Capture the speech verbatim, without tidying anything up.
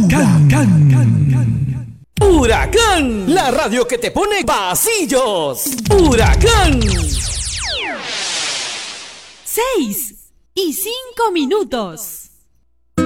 Huracán. Huracán, la radio que te pone pasillos. Huracán. Seis y cinco minutos.